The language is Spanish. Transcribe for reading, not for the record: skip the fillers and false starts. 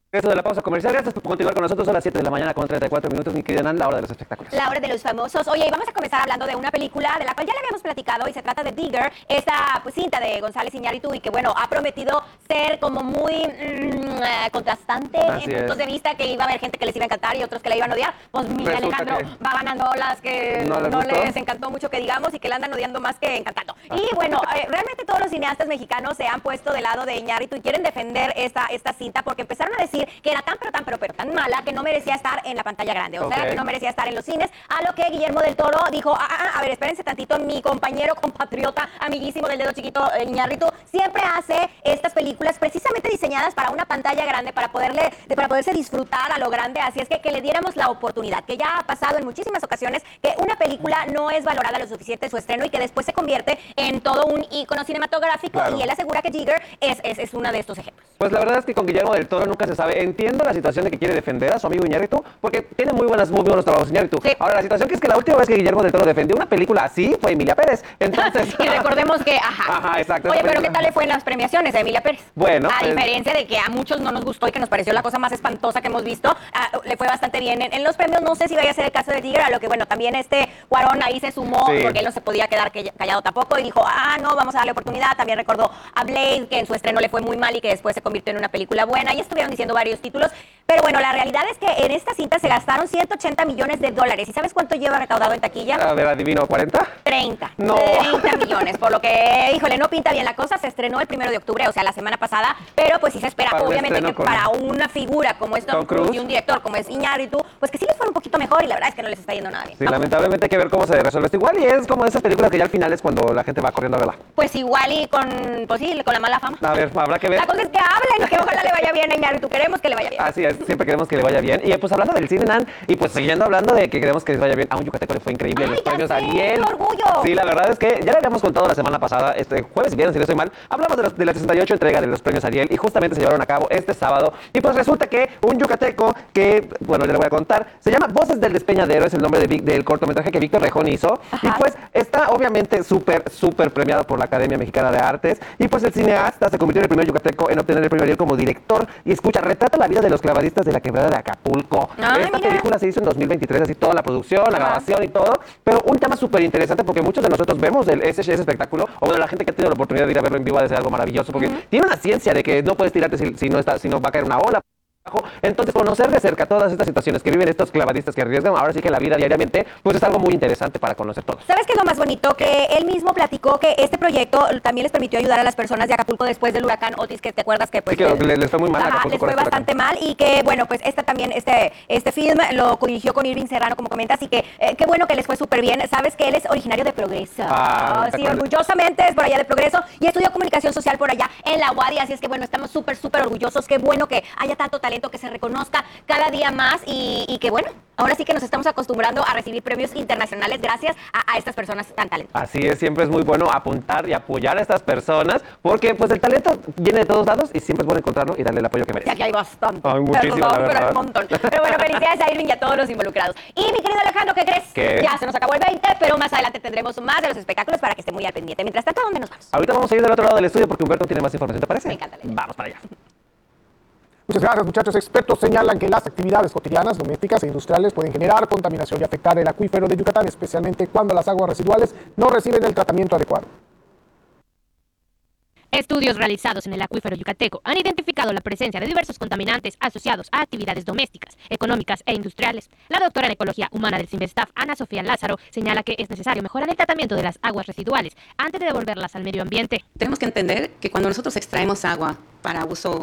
Eso de la pausa comercial. Gracias por continuar con nosotros a las 7 de la mañana con 34 minutos, mi querida Nan, la hora de los espectáculos. La hora de los famosos. Oye, y vamos a comenzar hablando de una película de la cual ya le habíamos platicado y se trata de Digger, esta cinta de González Iñárritu y que, bueno, ha prometido ser como muy contrastante Así en puntos es. de vista, que iba a haber gente que les iba a encantar y otros que la iban a odiar. Pues Miguel Resulta Alejandro que va ganando las que no les no gustó. les encantó mucho, que digamos, y que la andan odiando más que encantando. Y bueno, realmente todos los cineastas mexicanos se han puesto del lado de Iñárritu y quieren defender esta cinta porque empezaron a decir que era tan tan mala que no merecía estar en la pantalla grande, o sea, que no merecía estar en los cines, a lo que Guillermo del Toro dijo, a ver, espérense tantito, mi compañero, compatriota, amiguísimo del dedo chiquito, Iñárritu, siempre hace estas películas precisamente diseñadas para una pantalla grande, para poderse disfrutar a lo grande, así es que le diéramos la oportunidad, que ya ha pasado en muchísimas ocasiones que una película no es valorada lo suficiente su estreno y que después se convierte en todo un ícono cinematográfico, y él asegura que Jigger es uno de estos ejemplos. Pues la verdad es que con Guillermo del Toro nunca se sabe. Entiendo la situación de que quiere defender a su amigo Iñárritu, porque tiene muy buenos trabajos Iñárritu. Sí. Ahora, la situación que es que la última vez que Guillermo del Toro defendió una película así fue Emilia Pérez. Entonces... Y recordemos que, Ajá, exacto. Oye, pero ¿qué tal le fue en las premiaciones a Emilia Pérez? Bueno, a diferencia de que a muchos no nos gustó y que nos pareció la cosa más espantosa que hemos visto, le fue bastante bien en los premios. No sé si vaya a ser el caso de Tigre, a lo que, bueno, también Cuarón ahí se sumó, sí, porque él no se podía quedar callado tampoco, y dijo, no, vamos a darle oportunidad. También recordó a Blade, que en su estreno le fue muy mal y que después se convirtió en una película buena, y estuvieron diciendo varios títulos, pero bueno, la realidad es que en esta cinta se gastaron $180 millones, ¿y sabes cuánto lleva recaudado en taquilla? A ver, adivino, ¿40? 30. No. 30 millones, por lo que, híjole, no pinta bien la cosa. Se estrenó el 1 de octubre, o sea, la semana pasada, pero pues sí se espera, Para un obviamente, estreno que para una figura como es Tom Cruise y un director como es Iñárritu, pues que sí les fue un poquito mejor, y la verdad es que no les está yendo nada bien. Sí, lamentablemente hay que ver cómo se resuelve esto. Igual y es como esa película que ya al final es cuando la gente va corriendo a verla. Pues igual y pues sí, con la mala fama. A ver, habrá que ver. La cosa es que hablen, que ojalá le vaya bien a Iñárritu. Queremos que le vaya bien. Así es, siempre queremos que le vaya bien. Y pues hablando del cine, Nan, y pues siguiendo hablando de que queremos que les vaya bien, a un yucateco le fue increíble en los premios Ariel. ¡Qué orgullo! Sí, la verdad es que ya le habíamos contado la semana pasada, este jueves y viernes, si no estoy mal, hablamos de la 68 entrega de los premios Ariel, y justamente se llevaron a cabo este sábado. Y pues resulta que un yucateco que, bueno, ya le voy a contar, se llama Voces del Despeñadero, es el nombre del cortometraje que Víctor Rejón hizo. Ajá. Y pues está obviamente súper premiado por la Academia Mexicana de Artes. Y pues el cineasta se convirtió en el primer yucateco en obtener el premio Ariel como director. Y escucha, retrata la vida de los clavadistas de la quebrada de Acapulco. Esta película se hizo en 2023, así toda la producción, la grabación y todo. Pero un tema súper interesante porque muchos de nosotros vemos ese espectáculo, o bueno, la gente que ha tenido la oportunidad de ir a verlo en vivo ha de ser algo maravilloso, porque tiene una ciencia de que no puedes tirarte si no va a caer una ola. Entonces, conocer de cerca todas estas situaciones que viven estos clavadistas que arriesgan ahora sí que la vida diariamente, pues es algo muy interesante para conocer todos. ¿Sabes qué es lo más bonito? Que él mismo platicó que este proyecto también les permitió ayudar a las personas de Acapulco después del huracán Otis, que te acuerdas que pues sí, que les fue muy mal. Les fue bastante mal, y que bueno, pues este film lo dirigió con Irving Serrano, como comentas, y que qué bueno que les fue súper bien. Sabes que él es originario de Progreso. Sí, orgullosamente es por allá de Progreso, y estudió comunicación social por allá en la UADY, así es que bueno, estamos súper orgullosos. Qué bueno que haya tanto talento, que se reconozca cada día más, y que bueno, ahora sí que nos estamos acostumbrando a recibir premios internacionales gracias a estas personas tan talentosas. Así es, siempre es muy bueno apuntar y apoyar a estas personas, porque pues el talento viene de todos lados y siempre es bueno encontrarlo y darle el apoyo que merece. Ya que hay bastante. Hay muchísimo, la verdad. Pero hay un montón. Pero bueno, felicidades a Irving y a todos los involucrados. Y mi querido Alejandro, ¿qué crees? ¿Qué? Ya se nos acabó el 20, pero más adelante tendremos más de los espectáculos para que esté muy al pendiente. Mientras tanto, ¿a dónde nos vamos? Ahorita vamos a ir del otro lado del estudio porque Humberto tiene más información, ¿te parece? Me encanta. Vamos para allá. Muchas gracias, muchachos. Expertos señalan que las actividades cotidianas, domésticas e industriales pueden generar contaminación y afectar el acuífero de Yucatán, especialmente cuando las aguas residuales no reciben el tratamiento adecuado. Estudios realizados en el acuífero yucateco han identificado la presencia de diversos contaminantes asociados a actividades domésticas, económicas e industriales. La doctora en Ecología Humana del CIMBESTAF, Ana Sofía Lázaro, señala que es necesario mejorar el tratamiento de las aguas residuales antes de devolverlas al medio ambiente. Tenemos que entender que cuando nosotros extraemos agua para uso